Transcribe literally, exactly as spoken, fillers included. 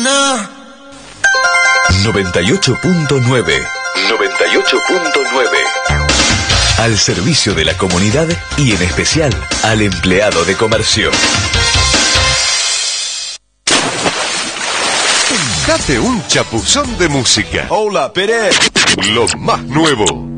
nada. noventa y ocho punto nueve. noventa y ocho punto nueve. Al servicio de la comunidad y en especial al empleado de comercio. Date un chapuzón de música. Hola, Pérez. Lo más nuevo.